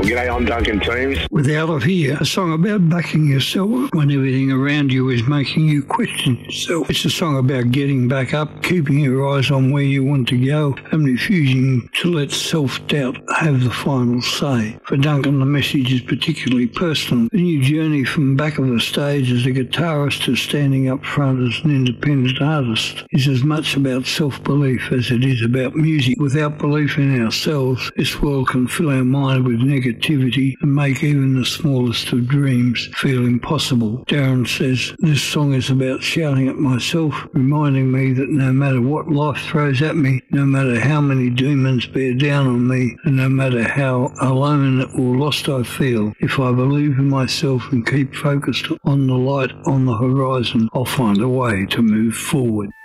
G'day, I'm Duncan Toombs. With Out of Here, a song about backing yourself when everything around you is making you question yourself. It's a song about getting back up, keeping your eyes on where you want to go, and refusing to let self-doubt have the final say. For Duncan, the message is particularly personal. The new journey from back of the stage as a guitarist to standing up front as an independent artist is as much about self-belief as it is about music. Without belief in ourselves, this world can fill our mind with negativity and make even the smallest of dreams feel impossible. Darren says, this song is about shouting at myself, reminding me that no matter what life throws at me, no matter how many demons bear down on me, and no matter how alone or lost I feel, if I believe in myself and keep focused on the light on the horizon, I'll find a way to move forward.